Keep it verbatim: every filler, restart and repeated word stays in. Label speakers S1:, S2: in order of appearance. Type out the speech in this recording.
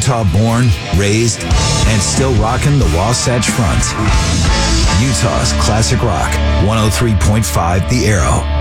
S1: Utah born, raised, and still rocking the Wasatch Front. Utah's classic rock, one oh three point five The Arrow.